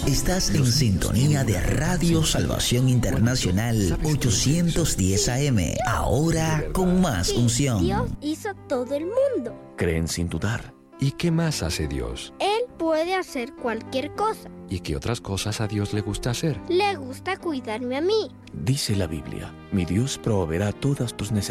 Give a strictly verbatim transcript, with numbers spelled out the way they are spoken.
Estás en sintonía de Radio Salvación Internacional ochocientos diez A M, ahora con más unción. Dios hizo todo el mundo. Creen sin dudar. ¿Y qué más hace Dios? Él puede hacer cualquier cosa. ¿Y qué otras cosas a Dios le gusta hacer? Le gusta cuidarme a mí. Dice la Biblia, mi Dios proveerá todas tus necesidades